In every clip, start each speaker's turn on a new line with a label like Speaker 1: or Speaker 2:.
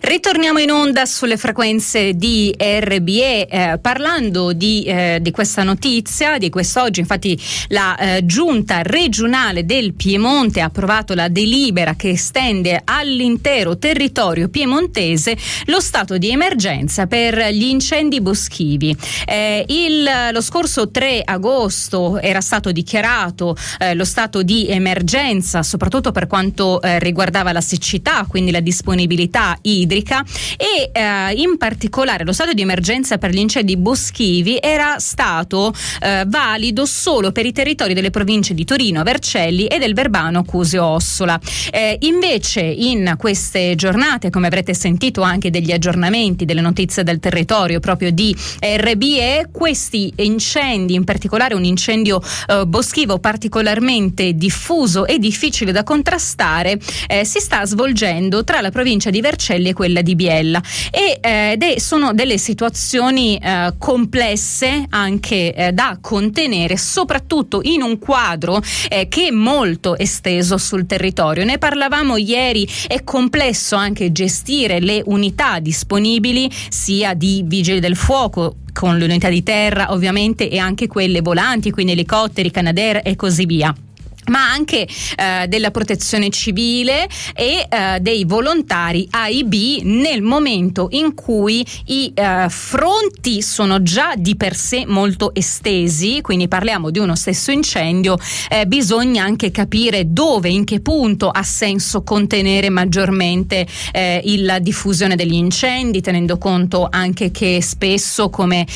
Speaker 1: Ritorniamo in onda sulle frequenze di RBE parlando di questa notizia, di quest'oggi. Infatti la giunta regionale del Piemonte ha approvato la delibera che estende all'intero territorio piemontese lo stato di emergenza per gli incendi boschivi. Lo scorso 3 agosto era stato dichiarato lo stato di emergenza soprattutto per quanto riguardava la siccità, quindi la disponibilità idrica, e in particolare lo stato di emergenza per gli incendi boschivi era stato valido solo per i territori delle province di Torino, Vercelli e del Verbano Cusio Ossola. Invece in queste giornate, come avrete sentito anche degli aggiornamenti, delle notizie del territorio proprio di RBE, questi incendi, in particolare un incendio boschivo particolarmente diffuso e difficile da contrastare, si sta svolgendo tra la provincia di Vercelli e quella di Biella, sono delle situazioni complesse anche da contenere, soprattutto in un quadro che è molto esteso sul territorio. Ne parlavamo ieri, è complesso anche gestire le unità disponibili sia di vigili del fuoco con le unità di terra ovviamente e anche quelle volanti, quindi elicotteri, Canadair e così via, ma anche della protezione civile e dei volontari AIB nel momento in cui i fronti sono già di per sé molto estesi, quindi parliamo di uno stesso incendio, bisogna anche capire dove, in che punto ha senso contenere maggiormente la diffusione degli incendi, tenendo conto anche che spesso, come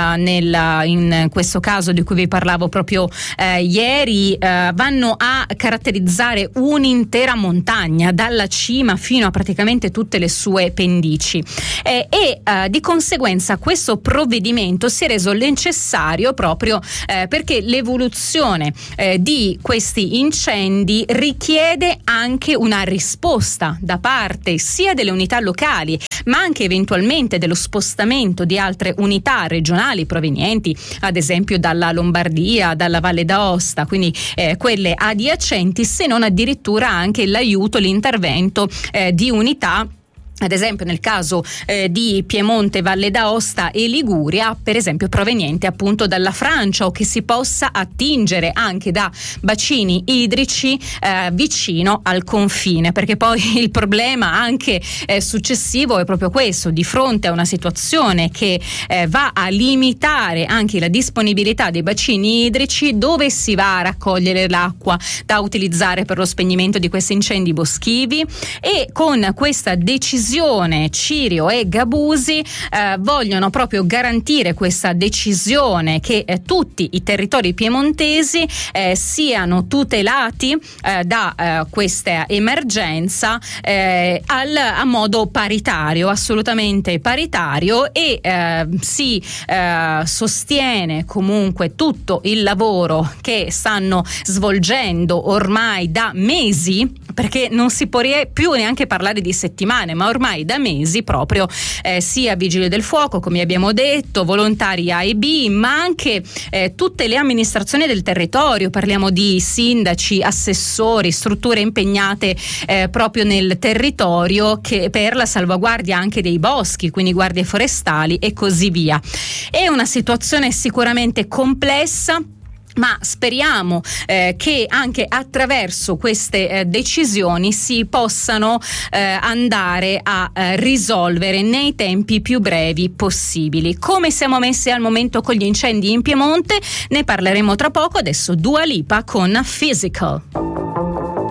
Speaker 1: in questo caso di cui vi parlavo proprio ieri, vanno a caratterizzare un'intera montagna dalla cima fino a praticamente tutte le sue pendici, di conseguenza questo provvedimento si è reso necessario proprio perché l'evoluzione di questi incendi richiede anche una risposta da parte sia delle unità locali ma anche eventualmente dello spostamento di altre unità regionali provenienti ad esempio dalla Lombardia, dalla Valle d'Aosta, quindi quelle adiacenti, se non addirittura anche l'aiuto, l'intervento di unità, ad esempio nel caso di Piemonte, Valle d'Aosta e Liguria, per esempio proveniente appunto dalla Francia, o che si possa attingere anche da bacini idrici vicino al confine, perché poi il problema anche successivo è proprio questo: di fronte a una situazione che va a limitare anche la disponibilità dei bacini idrici, dove si va a raccogliere l'acqua da utilizzare per lo spegnimento di questi incendi boschivi. E con questa decisione Cirio e Gabusi vogliono proprio garantire questa decisione che tutti i territori piemontesi siano tutelati da questa emergenza a modo paritario, assolutamente paritario, e si sostiene comunque tutto il lavoro che stanno svolgendo ormai da mesi, perché non si può più neanche parlare di settimane, ma ormai da mesi proprio sia vigili del fuoco, come abbiamo detto, volontari AIB, ma anche tutte le amministrazioni del territorio. Parliamo di sindaci, assessori, strutture impegnate proprio nel territorio che per la salvaguardia anche dei boschi, quindi guardie forestali e così via. È una situazione sicuramente complessa, ma speriamo che anche attraverso queste decisioni si possano andare a risolvere nei tempi più brevi possibili. Come siamo messi al momento con gli incendi in Piemonte ne parleremo tra poco. Adesso Dua Lipa con Physical.